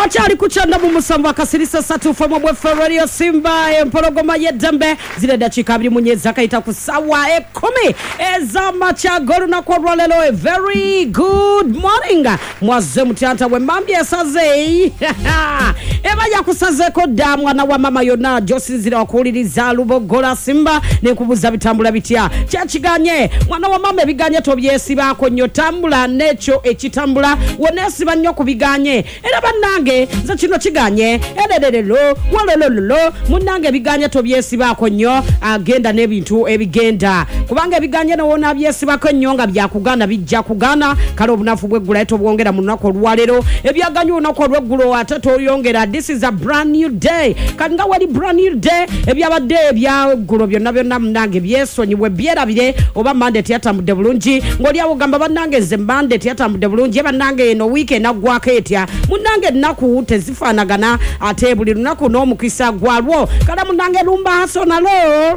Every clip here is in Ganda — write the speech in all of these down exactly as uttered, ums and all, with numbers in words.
Achari kuchanda mu musamba kasirisa satu fama bwe Radio Simba empologoma yedembe zile dakika abiri munyeza kaita kusawa ekumi ezama cha goru na kwa lelo. A very good morning mwaze mutianta we mambye saze eba ya kusaze ko da mwana wa mama yona Josi zile wakuliriza Lubogola Simba ne kubuza bitambula bitya kyakiganye mwana wa mama biganye tobyesi bako nyotambula necho ekitambula wonesi banyo kubiganye era banange za kino kiganye elelelelo walololo munange biganye tobyesi bako nyo agenda nebintu ebigenda kubanga biganye no wona byesi bako nyo nga byakugana bijja kugana kale obunafu bwegula eto bwongera mu nako lwalero ebyaganyo nako lwegulo atato yongera. This is a brand new day kanga wali brand new day ebyabadde ebya gulo byonna byonna munange byesonyiwe byerabire oba mandate yatamudde bulungi ngoli awo gamba banange ze mandate yatamudde bulungi banange eno weekend agwako etya munange naku tezifanagana ate buli lunaku n'omukisa gwalwo kala munange lumba hasonalo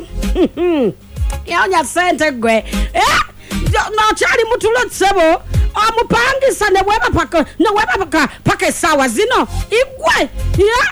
yanya sente gwe eh no chali mutulo tsebo amupangisa ne weba paka ne weba paka paka sawa zino igwe ya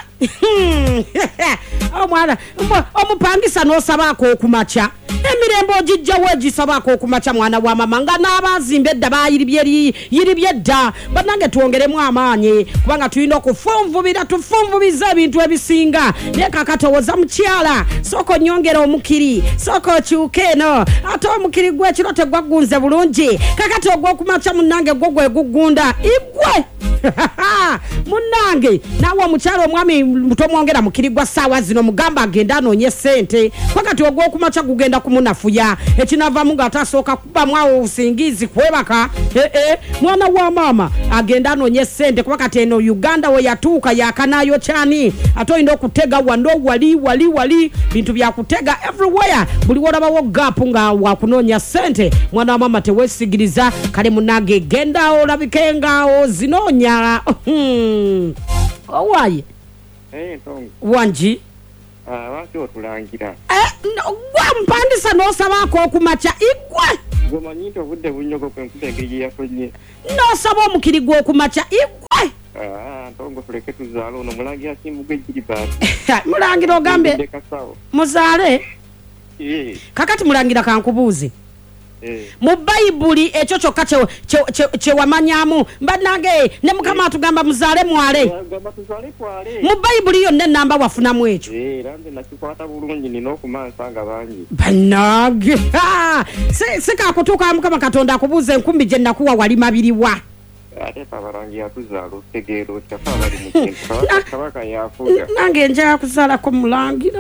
omwana omupangisa no sabako okumacha emirembo jijja weji sabako okumacha mwana wa mama nga nabazimbe dda bayiribyeri yiribyedda banange tuongeremu amaanyi kubanga tuyina okufumvubira tufumvubiza ebintu ebisinga ne kakatowoza mukyala soko nyongera omukiri soko kyukeno ate omukiri gwe kirote gwagunze bulungi kakati ogwo okumacha munange gogwe gugunda igwe munange nawe omukyala omwami mutomwongera mukiri gwa sawa zino mugamba agenda anonye sente pakati ogwo okumacha gugenda kumunafuya ekinava munga atasoka kuba mwawo usingizi kwebaka eh eh mwana wa mama agenda anonye sente pakati eno Uganda we yatuka yakanayo chani atoyinda okutega wando wali wali wali bintu bya kutega everywhere buli wona bawo gap nga wakunonya sente mwana wa mama tewesigiriza kale munage genda olabikenga ozinonya hmm owaye eh tongo wanji ah waki otulangira eh gwa mpandisa no sabako okumacha igwe goma nyito budde bunyoko kwenkutegeye yakonye no sabo omukiri gwo okumacha igwe ah tongo tuleke tuzalo no mulangira simu gwejiri basi mulangira ogambe muzale eh kakati mulangira kankubuze eh mu Bible ekyo kyokka kye kye wamanyamu banage ne mukama atugamba muzale mwale gamba tuzale kwale mu Bible yo ne namba wafuna mu ekyo eh rambe nakikwata bulungi nino okumansanga bangi banage se se kakutuka mukama katonda akubuze enkumbi je nakuwa wali mabiriwa ate pabarangi yakuzalo tegero kyafa bali mu kintu kabaka yafuga nange nja kuzala ko mulangira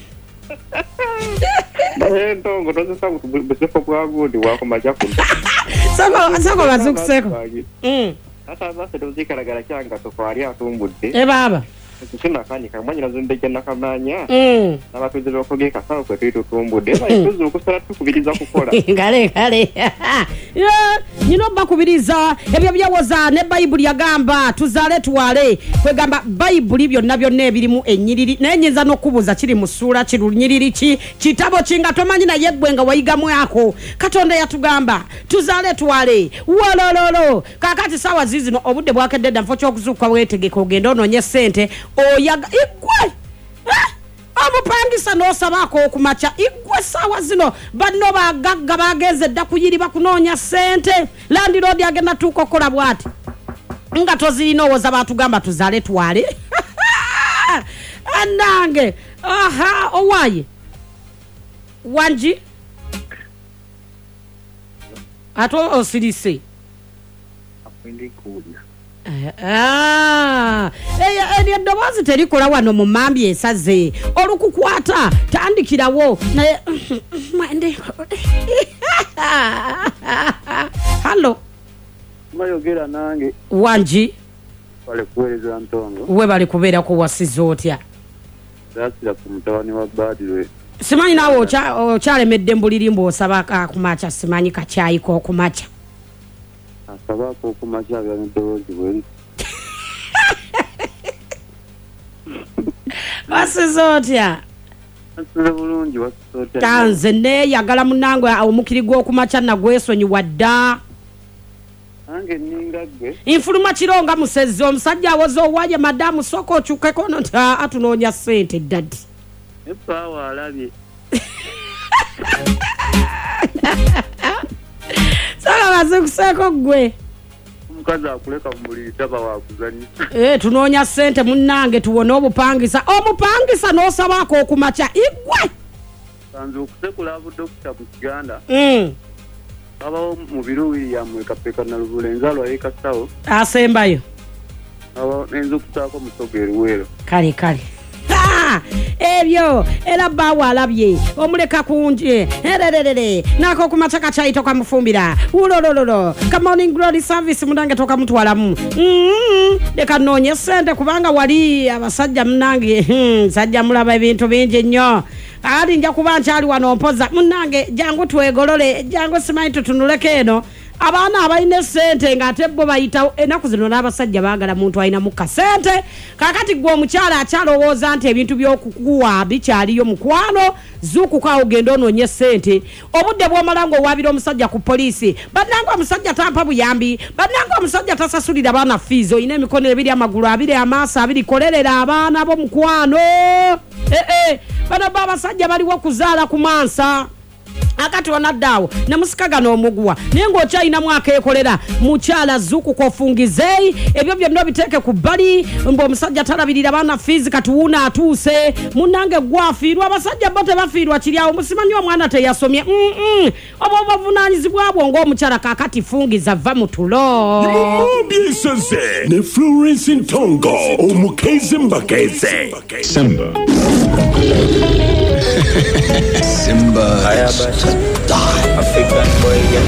eh tongo tonzo sabu tubesefo bwagudi wako majaku sako sako bazukuseko mm ata base dozikaragara cyanga to kwari atumbudde eh baba kina kani kamanya nazumbe cyana kamanya mm nabatuze bakogeka sawo kwe twito tumbudde bayituzo kusala tukubiriza kukola ngale ngale yo nyino bakubiriza ebyo byawoza ne Bible yagamba tuzale tuwale kwegamba Bible ibyo nabyo nebirimu enyiriri nenyenza no kubuza kiri musura kirunyiriri ki kitabo kinga tomanyi na yegwenga wayigamu yako katonda yatugamba tuzale tuwale wolololo kakati sawa zizino obudde bwakedde mfocho okuzuka wetegeka ogenda ononye sente oyaga igwe amupangisa no sabako okumacha igwe sawa zino banno bagagga bageze dda kuyiri bakunonya sente landlord agenda tukokola bwati nga tozino woza batugamba tuzale twale anange aha owaye wanji ato osirise akwindi kuja ah eya eya dobazi terikola wano mu mambi esaze olukukwata tandikirawo naye mwende hallo mayogera nange wanji wale kuweleza ntongo we bali kubeera ko wasizotya dasira ku mutawani wa badwe simanyi nawo ocha ochalemedde mbulirimbo osabaka kumacha simanyi kachayi ko kumacha asabako kumacha bya ndozi bwe wasizotya asira bulungi wasizotya tanze ne yagala munango omukiri gwo kumacha na gwesonyi wadda Ange ningagwe. Infuluma kironga musezzo omusajja awoze owaye madamu soko chukeko no ta atunonya sente daddy. Epa walabye. Sala bazukuseko gwe. Omukazi akuleka muli taba wakuzanyi. Eh tunonya sente munnange tuwone obupangisa. Omupangisa n'osabako okumacha igwe. Sanzu okusekula abo dokita mu Kiganda. Mm. Aba mu biruwi ya mwekapeka na lubulenzalo ayekasawo. Asembayo. Aba enzo kutako musogere wero. Kale kale. Ha! Ebyo era bawa alabye omuleka kunje ererere nako kumataka chaito kwa mufumbira ulolololo ka morning glory service munange toka mutwalamu mm deka nonye sente kubanga wali abasajja munange hmm sajja mulaba ebintu bingi nnyo ali nja kubanja ali wanompoza munange jangu twegolole jangu simaito tunuleke eno abana abaine sente ngate bo bayita enaku zino n'abasajja baagala muntu ayina muka sente kakati gwo omukyala akyalowooza nti ebintu by'okukuwa bikyaliyo mukwano zuku ka ogendo ononye sente obudde bw'omalango owabira omusajja ku poliisi bannange omusajja tampa buyambi bannange omusajja tasasulira abaana fiizi oyina emikono ebiri amagulu abiri amaaso abiri kolerera abaana b'omukwano ee eh, bano babasajja baliwo kuzaala ku mansa akati wanaddawo namusikaga n'omugwa naye ng'okyalina mwaka ekolera mukyala zuku kofungizeyi ebyo byonna biteeke ku bbali ng'omusajja talabirira baana fiizi katuwuuna atuuse munnange gwafiirwa abasajja bo tebafiirwa kiryawo musimanyi omwana teyasomye mm oba obuvunaanyizibwa bwo ng'omukyala kaakati fungiza va mu tulo byeseze ne Florence Ntongo omukeze mbakeze Simba Simba African boy.